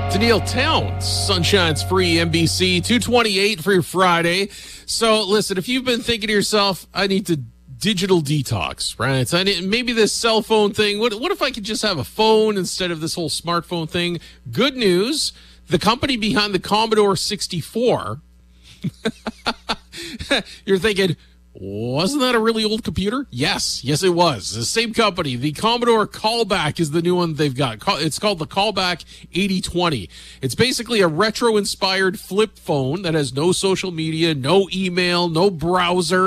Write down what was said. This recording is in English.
Danielle Towns, Sunshine's free NBC 228 for your Friday. So listen, if you've been thinking to yourself, I need to digital detox, right? Maybe this cell phone thing. What if I could just have a phone instead of this whole smartphone thing? Good news. The company behind the Commodore 64, you're thinking, wasn't that a really old computer? Yes, it was. The same company. The Commodore Callback is the new one they've got. It's called the Callback 8020. It's basically a retro-inspired flip phone that has no social media, no email, no browser.